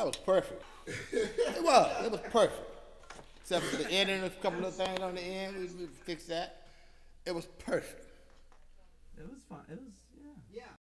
That was perfect. It was. It was perfect. Except for the ending, a couple of things on the end, we fixed that. It was perfect. It was fun. It was yeah.